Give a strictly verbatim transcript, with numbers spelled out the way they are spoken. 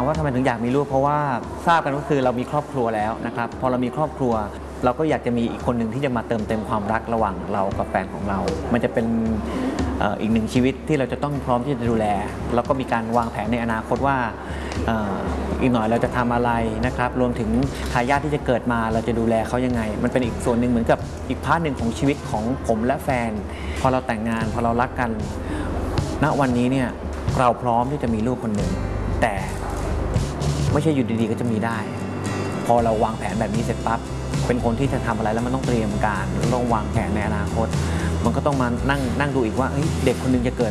ว่าทำไมถึงอยากมีลูกเพราะว่าทราบกันก็คือเรามีครอบครัวแล้วนะครับพอเรามีครอบครัวเราก็อยากจะมีอีกคนหนึ่งที่จะมาเติมเต็มความรักระหว่างเรากับแฟนของเรามันจะเป็นอีกหนึ่งชีวิตที่เราจะต้องพร้อมที่จะดูแลแล้วก็มีการวางแผนในอนาคตว่าอีกหน่อยเราจะทำอะไรนะครับรวมถึงทายาทที่จะเกิดมาเราจะดูแลเขายังไงมันเป็นอีกส่วนหนึ่งเหมือนกับอีกพาร์ทหนึ่งของชีวิตของผมและแฟนพอเราแต่งงานพอเรารักกันณวันนี้เนี่ยเราพร้อมที่จะมีลูกคนหนึ่งแต่ไม่ใช่อยู่ดีๆก็จะมีได้พอเราวางแผนแบบนี้เสร็จปั๊บเป็นคนที่จะทำอะไรแล้วมันต้องเตรียมการต้องวางแผนในอนาคตมันก็ต้องมานั่งนั่งดูอีกว่าเด็กคนนึงจะเกิด